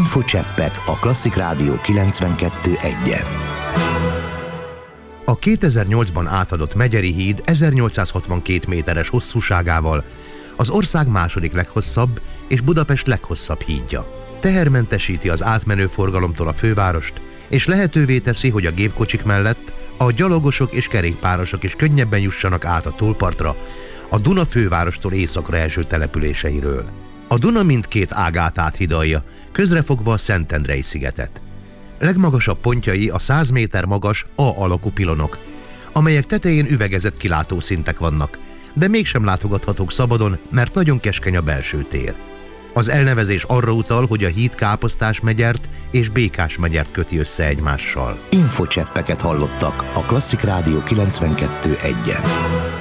Infocseppek a Klasszik Rádió 92.1-en. A 2008-ban átadott Megyeri híd 1862 méteres hosszúságával az ország második leghosszabb és Budapest leghosszabb hídja. Tehermentesíti az átmenő forgalomtól a fővárost, és lehetővé teszi, hogy a gépkocsik mellett a gyalogosok és kerékpárosok is könnyebben jussanak át a túlpartra a Duna fővárostól északra eső településeiről. A Duna mindkét ágát áthidalja, közrefogva a Szentendrei szigetet. Legmagasabb pontjai a 100 méter magas A alakú pilonok, amelyek tetején üvegezett kilátószintek vannak, de mégsem látogathatók szabadon, mert nagyon keskeny a belső tér. Az elnevezés arra utal, hogy a híd Káposztás megyert és Békás megyert köti össze egymással. Infocseppeket hallottak a Klasszik Rádió 92.1-en.